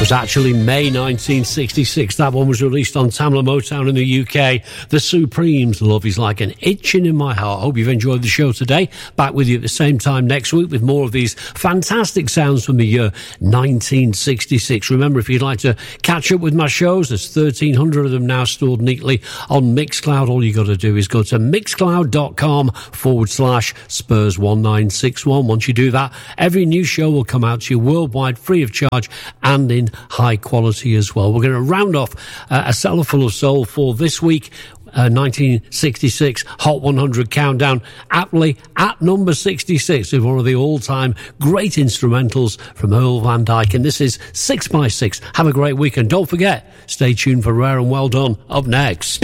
was actually May 1966. That one was released on Tamla Motown in the UK. The Supremes, Love Is Like an Itching in My Heart. Hope you've enjoyed the show today. Back with you at the same time next week with more of these fantastic sounds from the year 1966. Remember, if you'd like to catch up with my shows, there's 1,300 of them now stored neatly on Mixcloud. All you got to do is go to mixcloud.com/Spurs1961. Once you do that, every new show will come out to you worldwide, free of charge, and in high quality as well. We're going to round off a cellar full of soul for this week. 1966 Hot 100 Countdown, aptly at number 66 is one of the all-time great instrumentals from Earl Van Dyke, and this is 6x6. Have a great week, and don't forget, stay tuned for Rare and Well Done up next.